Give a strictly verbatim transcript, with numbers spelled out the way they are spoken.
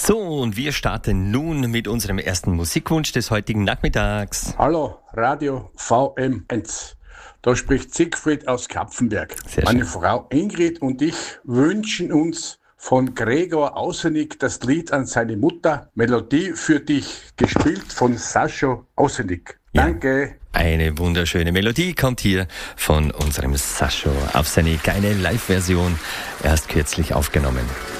So, und wir starten nun mit unserem ersten Musikwunsch des heutigen Nachmittags. Hallo, Radio V M eins. Da spricht Siegfried aus Kapfenberg. Sehr Meine schön. Frau Ingrid und ich wünschen uns von Gregor Ausenig das Lied an seine Mutter, Melodie für dich, gespielt von Sascha Ausenig. Ja. Danke. Eine wunderschöne Melodie kommt hier von unserem Sascha auf seine geile Live-Version, erst kürzlich aufgenommen.